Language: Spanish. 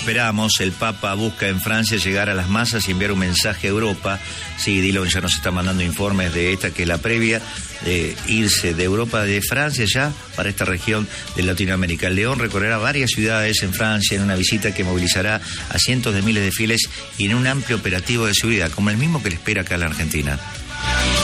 esperamos, el Papa busca en Francia llegar a las masas y enviar un mensaje a Europa. Sí, Dillon ya nos está mandando informes de esta, que es la previa de irse de Europa, de Francia ya, para esta región de Latinoamérica. El León recorrerá varias ciudades en Francia en una visita que movilizará a cientos de miles de fieles y en un amplio operativo de seguridad, como el mismo que le espera acá a la Argentina.